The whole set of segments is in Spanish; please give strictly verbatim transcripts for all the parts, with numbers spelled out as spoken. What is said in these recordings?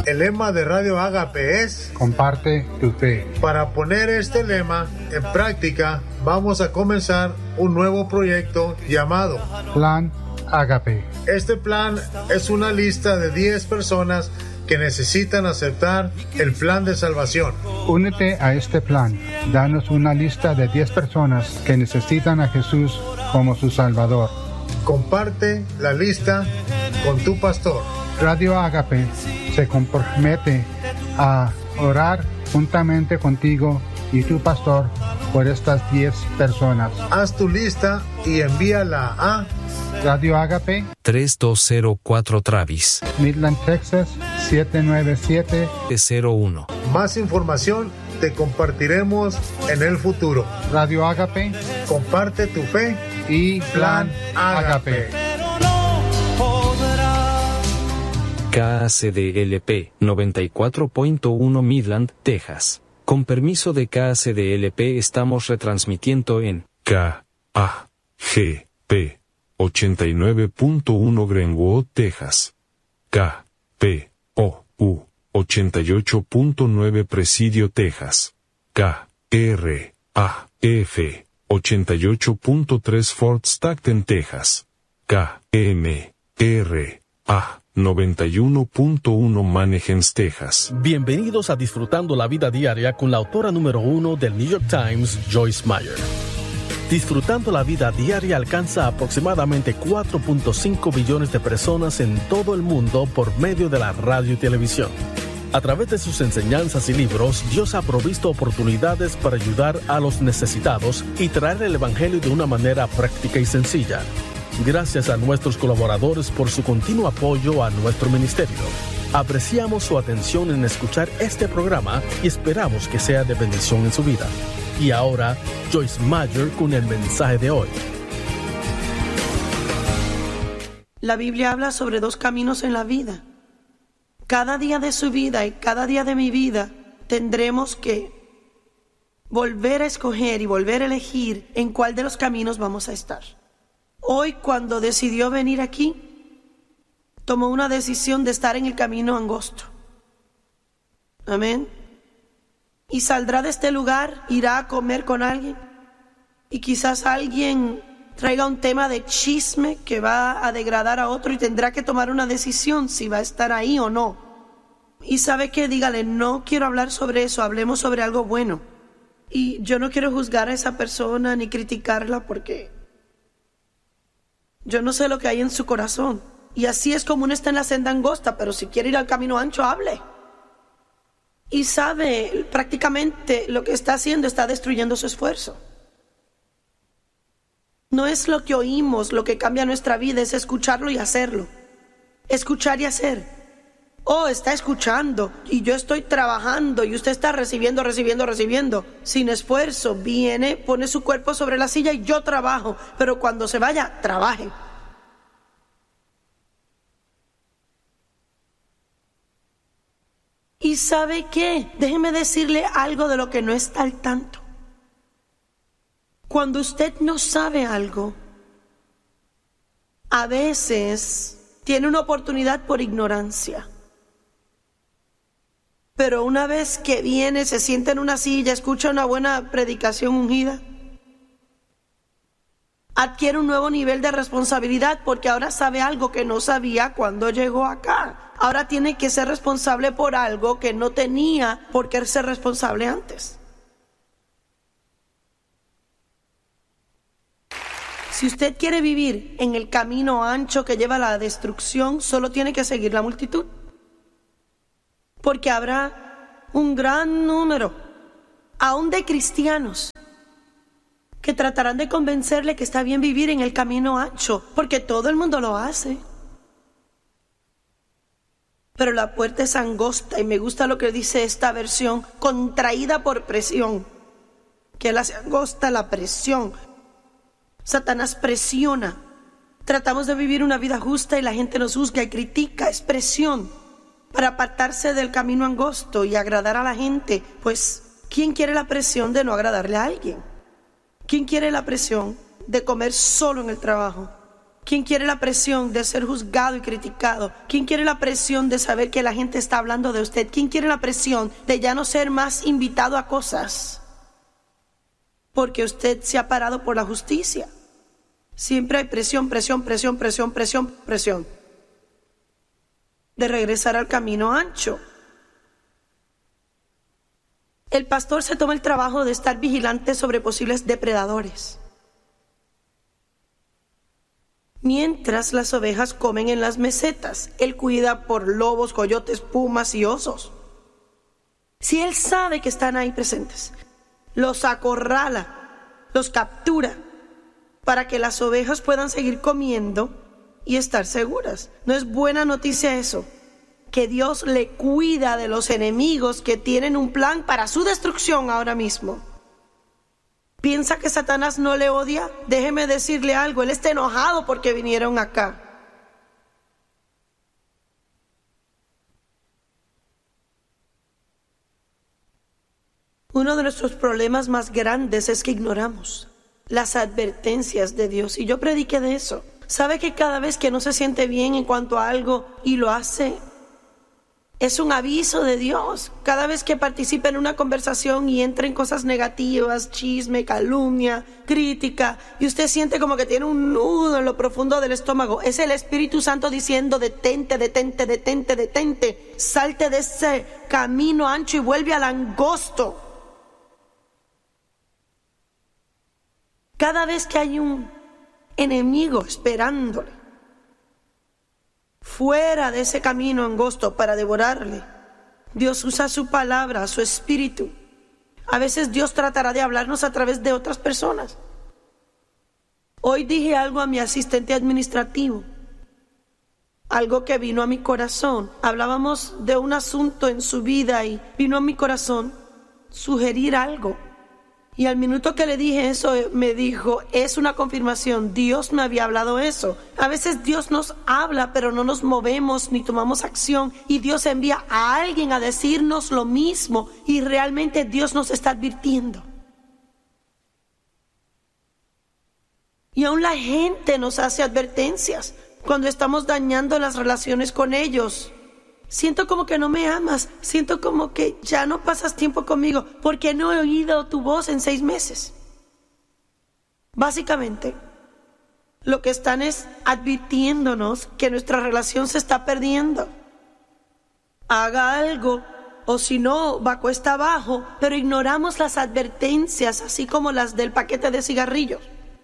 El lema de Radio Ágape es: comparte tu fe. Para poner este lema en práctica, vamos a comenzar un nuevo proyecto llamado Plan Ágape. Este plan es una lista de diez personas que necesitan aceptar el plan de salvación. Únete a este plan. Danos una lista de diez personas que necesitan a Jesús como su Salvador. Comparte la lista con tu pastor. Radio Ágape se compromete a orar juntamente contigo y tu pastor por estas diez personas. Haz tu lista y envíala a Radio Ágape tres dos cero cuatro Travis, Midland, Texas siete nueve siete cero uno. Más información te compartiremos en el futuro. Radio Ágape, comparte tu fe y Plan Ágape. K A C D L P noventa y cuatro punto uno Midland, Texas. Con permiso de K A C D L P estamos retransmitiendo en K A G P ochenta y nueve punto uno Greenwood, Texas. K P O U ochenta y ocho punto nueve Presidio, Texas. K R A F ochenta y ocho punto tres Fort Stockton, Texas. K M R A noventa y uno punto uno Manheim, Texas. Bienvenidos a Disfrutando la Vida Diaria con la autora número uno del New York Times, Joyce Meyer. Disfrutando la Vida Diaria alcanza aproximadamente cuatro punto cinco billones de personas en todo el mundo por medio de la radio y televisión. A través de sus enseñanzas y libros, Dios ha provisto oportunidades para ayudar a los necesitados y traer el Evangelio de una manera práctica y sencilla. Gracias a nuestros colaboradores por su continuo apoyo a nuestro ministerio. Apreciamos su atención en escuchar este programa y esperamos que sea de bendición en su vida. Y ahora, Joyce Meyer con el mensaje de hoy. La Biblia habla sobre dos caminos en la vida. Cada día de su vida y cada día de mi vida tendremos que volver a escoger y volver a elegir en cuál de los caminos vamos a estar. Hoy, cuando decidió venir aquí, tomó una decisión de estar en el camino angosto. Amén. Y saldrá de este lugar, irá a comer con alguien. Y quizás alguien traiga un tema de chisme que va a degradar a otro y tendrá que tomar una decisión si va a estar ahí o no. Y sabe qué, dígale, no quiero hablar sobre eso, hablemos sobre algo bueno. Y yo no quiero juzgar a esa persona ni criticarla porque yo no sé lo que hay en su corazón. Y así es como uno está en la senda angosta, pero si quiere ir al camino ancho, hable. Y sabe, prácticamente lo que está haciendo está destruyendo su esfuerzo. No es lo que oímos lo que cambia nuestra vida, es escucharlo y hacerlo. Escuchar y hacer. Oh, está escuchando y yo estoy trabajando y usted está recibiendo, recibiendo, recibiendo. Sin esfuerzo, viene, pone su cuerpo sobre la silla y yo trabajo. Pero cuando se vaya, trabaje. ¿Y sabe qué? Déjeme decirle algo de lo que no está al tanto. Cuando usted no sabe algo, a veces tiene una oportunidad por ignorancia. Pero una vez que viene, se sienta en una silla, escucha una buena predicación ungida, adquiere un nuevo nivel de responsabilidad porque ahora sabe algo que no sabía cuando llegó acá. Ahora tiene que ser responsable por algo que no tenía por qué ser responsable antes. Si usted quiere vivir en el camino ancho que lleva a la destrucción, solo tiene que seguir la multitud. Porque habrá un gran número, aún de cristianos, que tratarán de convencerle que está bien vivir en el camino ancho, porque todo el mundo lo hace. Pero la puerta es angosta y me gusta lo que dice esta versión, contraída por presión, que él hace angosta la presión. Satanás presiona. Tratamos de vivir una vida justa y la gente nos juzga y critica, es presión para apartarse del camino angosto y agradar a la gente. Pues, ¿quién quiere la presión de no agradarle a alguien? ¿Quién quiere la presión de comer solo en el trabajo? ¿Quién quiere la presión de ser juzgado y criticado? ¿Quién quiere la presión de saber que la gente está hablando de usted? ¿Quién quiere la presión de ya no ser más invitado a cosas? Porque usted se ha parado por la justicia. Siempre hay presión, presión, presión, presión, presión, presión. De regresar al camino ancho. El pastor se toma el trabajo de estar vigilante sobre posibles depredadores. Mientras las ovejas comen en las mesetas, él cuida por lobos, coyotes, pumas y osos. Si él sabe que están ahí presentes, los acorrala, los captura, para que las ovejas puedan seguir comiendo y estar seguras. ¿No es buena noticia eso? Que Dios le cuida de los enemigos que tienen un plan para su destrucción ahora mismo. ¿Piensa que Satanás no le odia? Déjeme decirle algo, él está enojado porque vinieron acá. Uno de nuestros problemas más grandes es que ignoramos las advertencias de Dios. Y yo prediqué de eso. ¿Sabe que cada vez que no se siente bien en cuanto a algo y lo hace, es un aviso de Dios? Cada vez que participa en una conversación y entra en cosas negativas, chisme, calumnia, crítica, y usted siente como que tiene un nudo en lo profundo del estómago, es el Espíritu Santo diciendo: detente, detente, detente, detente, salte de ese camino ancho y vuelve al angosto. Cada vez que hay un enemigo esperándole fuera de ese camino angosto para devorarle, Dios usa su palabra, su espíritu. A veces Dios tratará de hablarnos a través de otras personas. Hoy dije algo a mi asistente administrativo, algo que vino a mi corazón. Hablábamos de un asunto en su vida y vino a mi corazón sugerir algo. Y al minuto que le dije eso, me dijo: es una confirmación, Dios me había hablado eso. A veces Dios nos habla, pero no nos movemos ni tomamos acción. Y Dios envía a alguien a decirnos lo mismo. Y realmente Dios nos está advirtiendo. Y aún la gente nos hace advertencias cuando estamos dañando las relaciones con ellos. Siento como que no me amas, siento como que ya no pasas tiempo conmigo porque no he oído tu voz en seis meses. Básicamente, lo que están es advirtiéndonos que nuestra relación se está perdiendo. Haga algo, o si no, va cuesta abajo, pero ignoramos las advertencias, así como las del paquete de cigarrillos.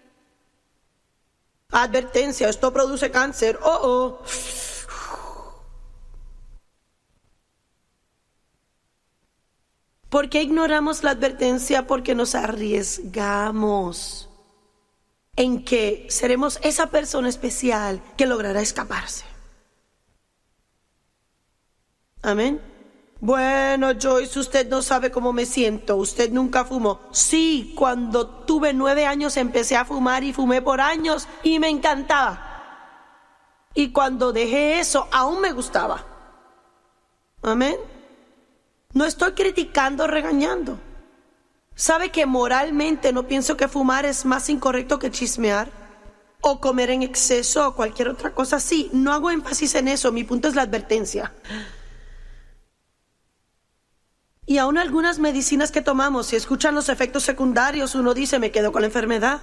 Advertencia: esto produce cáncer. Oh, oh. ¿Por qué ignoramos la advertencia? Porque nos arriesgamos en que seremos esa persona especial que logrará escaparse. Amén. Bueno, Joyce, usted no sabe cómo me siento. Usted nunca fumó. Sí, cuando tuve nueve años empecé a fumar y fumé por años y me encantaba. Y cuando dejé eso, aún me gustaba. Amén. No estoy criticando o regañando. ¿Sabe que moralmente no pienso que fumar es más incorrecto que chismear? O comer en exceso o cualquier otra cosa así. No hago énfasis en eso, mi punto es la advertencia. Y aún algunas medicinas que tomamos, si escuchan los efectos secundarios, uno dice: me quedo con la enfermedad.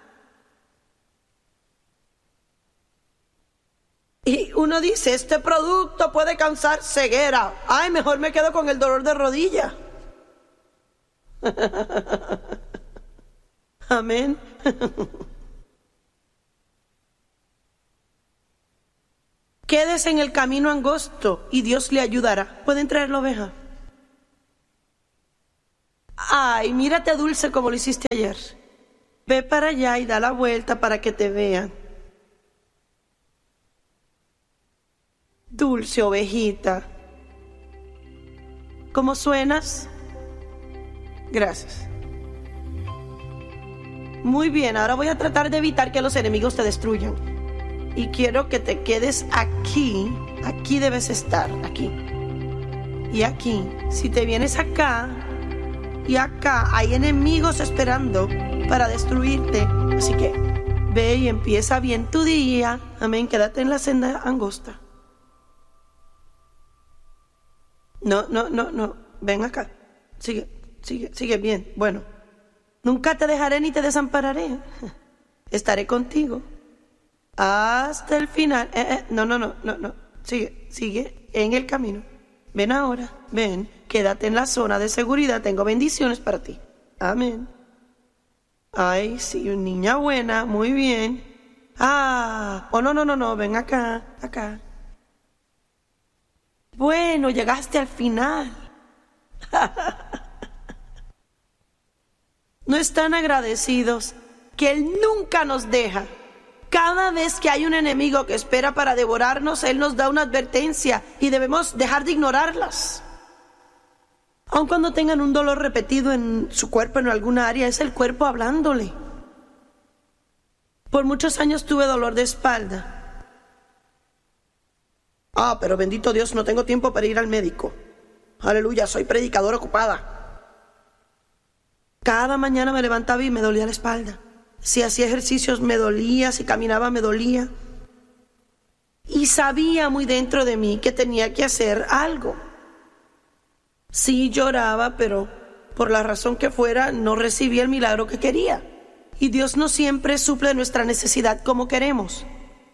Y uno dice: este producto puede causar ceguera. Ay, mejor me quedo con el dolor de rodilla. Amén. Quédese en el camino angosto y Dios le ayudará. ¿Pueden traer la oveja? Ay, mírate dulce como lo hiciste ayer. Ve para allá y da la vuelta para que te vean. Dulce ovejita. ¿Cómo suenas? Gracias. Muy bien, ahora voy a tratar de evitar que los enemigos te destruyan. Y quiero que te quedes aquí. Aquí debes estar, aquí. Y aquí. Si te vienes acá y acá, hay enemigos esperando para destruirte. Así que Ve y empieza bien tu día. Amén. Quédate en la senda angosta. No, no, no, no. Ven acá. Sigue, sigue, sigue bien. Bueno. Nunca te dejaré ni te desampararé. Estaré contigo hasta el final. Eh, eh, no, no, no, no, no. Sigue, sigue en el camino. Ven ahora, ven. Quédate en la zona de seguridad. Tengo bendiciones para ti. Amén. Ay, sí, niña buena. Muy bien. Ah, oh, no, no, no, no. Ven acá, acá. Bueno, llegaste al final. No están agradecidos que Él nunca nos deja. Cada vez que hay un enemigo que espera para devorarnos, Él nos da una advertencia y debemos dejar de ignorarlas. Aun cuando tengan un dolor repetido en su cuerpo, en alguna área, es el cuerpo hablándole. Por muchos años tuve dolor de espalda. Ah, pero bendito Dios, no tengo tiempo para ir al médico. Aleluya, soy predicadora ocupada. Cada mañana me levantaba y me dolía la espalda. Si hacía ejercicios me dolía, si caminaba me dolía. Y sabía muy dentro de mí que tenía que hacer algo. Sí lloraba, pero por la razón que fuera no recibía el milagro que quería. Y Dios no siempre suple nuestra necesidad como queremos.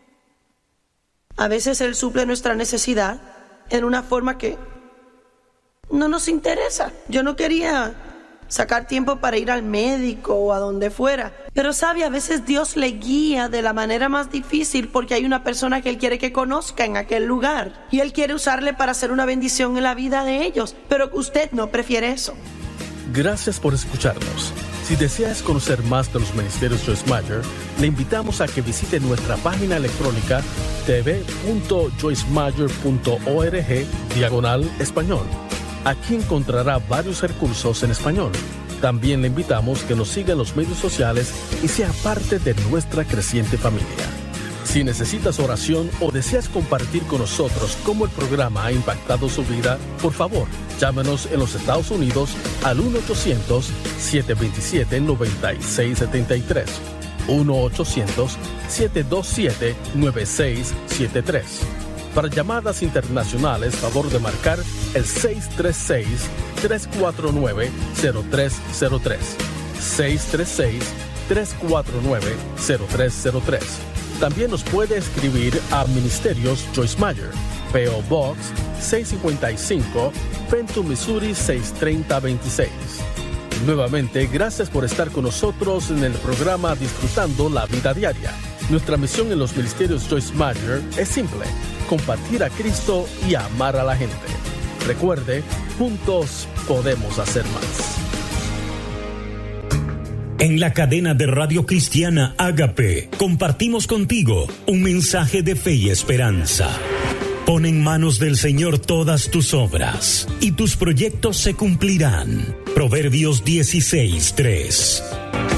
A veces Él suple nuestra necesidad en una forma que no nos interesa. Yo no quería sacar tiempo para ir al médico o a donde fuera. Pero sabe, a veces Dios le guía de la manera más difícil porque hay una persona que Él quiere que conozca en aquel lugar. Y Él quiere usarle para hacer una bendición en la vida de ellos. Pero usted no prefiere eso. Gracias por escucharnos. Si deseas conocer más de los ministerios Joyce Meyer, le invitamos a que visite nuestra página electrónica t v punto joyce meyer punto org diagonal español. Aquí encontrará varios recursos en español. También le invitamos que nos siga en los medios sociales y sea parte de nuestra creciente familia. Si necesitas oración o deseas compartir con nosotros cómo el programa ha impactado su vida, por favor, llámenos en los Estados Unidos al uno ochocientos, siete dos siete, nueve seis siete tres. uno ochocientos, siete dos siete, nueve seis siete tres. Para llamadas internacionales, favor de marcar el seis tres seis, tres cuatro nueve, cero tres cero tres. seis tres seis, tres cuatro nueve, cero tres cero tres. También nos puede escribir a Ministerios Joyce Meyer, P O Box seiscientos cincuenta y cinco, Fenton, Missouri seis tres cero dos seis. Nuevamente, gracias por estar con nosotros en el programa Disfrutando la Vida Diaria. Nuestra misión en los Ministerios Joyce Meyer es simple: compartir a Cristo y amar a la gente. Recuerde, juntos podemos hacer más. En la cadena de radio cristiana Ágape, compartimos contigo un mensaje de fe y esperanza. Pon en manos del Señor todas tus obras, y tus proyectos se cumplirán. Proverbios dieciséis tres.